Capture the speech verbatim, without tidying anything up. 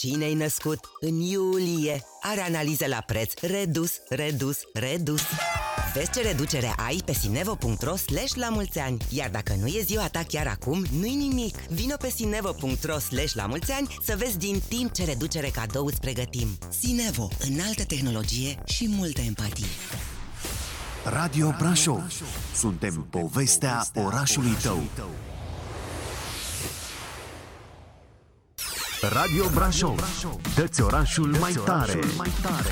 Cine-i născut în iulie are analize la preț redus, redus, redus. Vezi ce reducere ai pe sinevo punct ro slash la mulți ani. Iar dacă nu e ziua ta chiar acum, nu-i nimic. Vino pe sinevo punct ro slash la mulți ani să vezi din timp ce reducere cadou îți pregătim. Sinevo, înaltă tehnologie și multă empatie. Radio Brașov. Suntem povestea orașului tău. Radio Brașov. Dă-ți orașul mai tare.